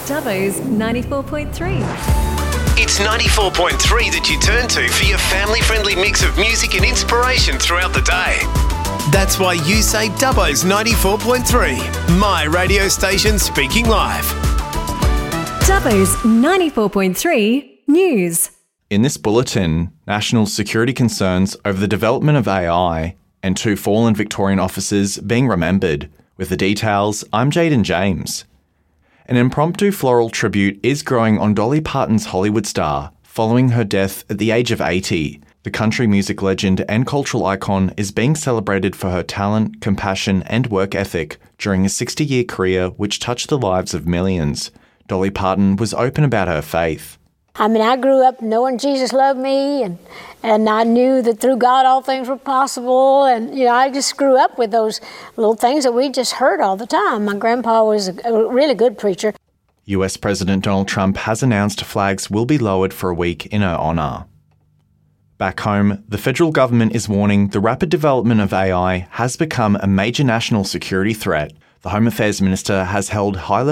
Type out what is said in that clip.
Dubbo's 94.3. It's 94.3 that you turn to for your family-friendly mix of music and inspiration throughout the day. That's why you say Dubbo's 94.3, my radio station speaking live. Dubbo's 94.3 News. In this bulletin, national security concerns over the development of AI and 2 fallen Victorian officers being remembered. With the details, I'm Jaden James. An impromptu floral tribute is growing on Dolly Parton's Hollywood star following her death at the age of 80. The country music legend and cultural icon is being celebrated for her talent, compassion and work ethic during a 60-year career which touched the lives of millions. Dolly Parton was open about her faith. I mean, I grew up knowing Jesus loved me, and I knew that through God all things were possible, and, I just grew up with those little things that we just heard all the time. My grandpa was a really good preacher. US President Donald Trump has announced flags will be lowered for a week in her honour. Back home, the federal government is warning the rapid development of AI has become a major national security threat. The Home Affairs Minister has held high